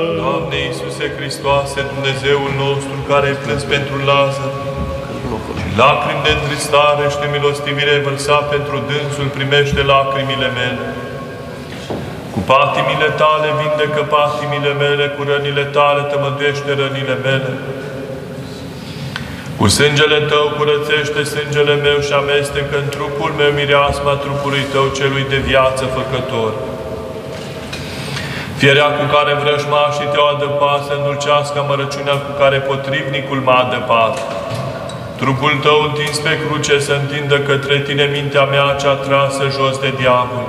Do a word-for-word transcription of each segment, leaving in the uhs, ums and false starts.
Doamne Iisuse Hristoase, Dumnezeul nostru, care ai plâns pentru Lazar, lacrimi de întristare și de milostivire ai vărsat pentru dânsul, primește lacrimile mele. Cu patimile tale vindecă patimile mele, cu rănile tale tămăduiește rănile mele. Cu sângele tău curățește sângele meu și amestecă în trupul meu mireasma trupului tău celui de viață făcător. Fierea cu care vrăjmașii te-au adăpat să îndulcească amărăciunea cu care potrivnicul m-a adăpat. Trupul tău întins pe cruce să întindă către tine mintea mea cea trasă jos de diavol.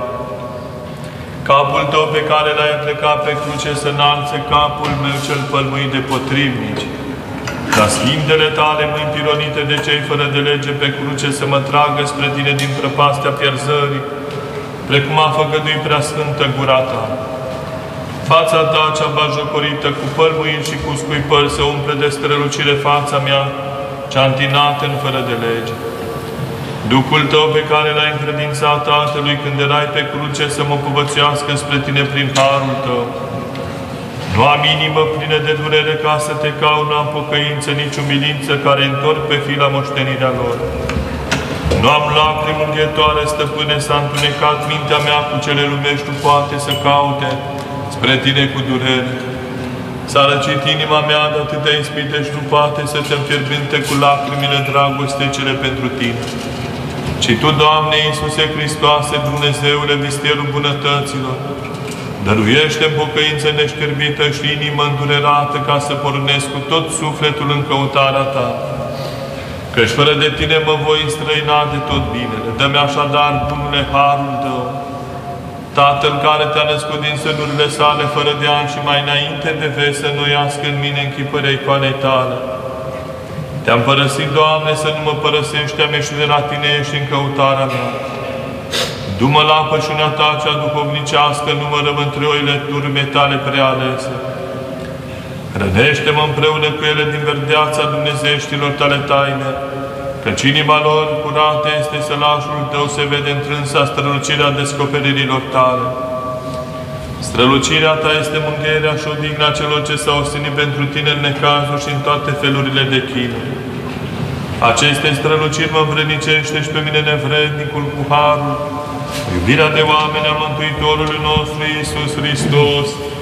Capul tău pe care l-ai plecat pe cruce să înalțe capul meu cel pălmuit de potrivnici. Ca sfintele tale mâini pironite de cei fără de lege pe cruce să mă tragă spre tine din prăpastea pierzării, precum a făgăduit prea sfântă gura ta. Fața ta cea batjocorită cu pălmuiri și cu scuipări să umple de strălucire fața mea, cea întinată în fără de lege. Duhul tău pe care l-ai încredințat Tatălui când erai pe cruce să mă povățuiască spre tine prin harul tău. Nu am inimă plină de durere ca să te caut, nu am pocăință, nici umilință care întorc pe fii la moștenirea lor. Nu am lacrimi unghietoare, stăpâne, s-a întunecat mintea mea cu cele lumești, nu poate să caute spre tine cu durere. S-a răcit inima mea de atâtea ispite și nu poate să te înfierbinte cu lacrimile dragoste cele pentru tine. Și Tu, Doamne Iisuse Hristoase, Dumnezeule, misterul bunătăților, dăruiește-mi pocăință neșterbită și inimă îndurerată ca să pornesc cu tot sufletul în căutarea Ta. Căci fără de Tine mă voi înstrăina de tot binele. Dă-mi așadar, bunule, harul Tău. Tatăl care Te-a născut din sânurile sale fără de ani și mai înainte de vezi să înnoiască în mine închipărea icoanei Tale. Te-am părăsit, Doamne, să nu mă părăsești, Te-am ieșit de la Tine, ești în căutarea mea. Du-mă la pășunea Ta cea duhovnicească, numără-mă între oile turme Tale prealese. Hrănește-mă împreună cu ele din verdeața dumnezeieștilor Tale taine, căci inima lor curată este sălașul Tău, se vede întrânsa strălucirea descoperirilor Tale. Strălucirea Ta este mângâierea și odihna celor ce s-au ostenit pentru Tine în necazuri și în toate felurile de chinuri. Aceste străluciri mă învrednicește și pe mine nevrednicul cu harul, iubirea de oameni a Mântuitorului nostru Iisus Hristos,